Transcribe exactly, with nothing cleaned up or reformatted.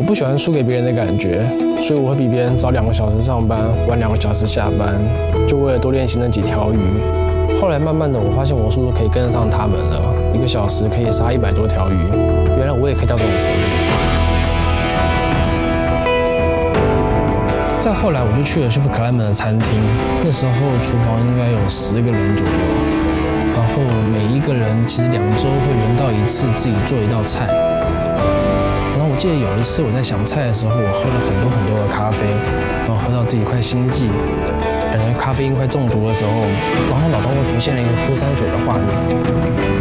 不喜欢输给别人的感觉，所以我会比别人早两个小时上班，晚两个小时下班，就为了多练习那几条鱼。后来慢慢的，我发现我速度可以跟得上他们了，一个小时可以杀一百多条鱼，原来我也可以到这种程度。再后来，我就去了师傅克莱门的餐厅，那时候厨房应该有十个人左右，然后每一个人其实两周会轮到一次自己做一道菜。然后我记得有一次我在想菜的时候，我喝了很多很多的咖啡，然后喝到自己快心悸，感觉咖啡因快中毒的时候，然后脑中会浮现了一个喝山水的画面。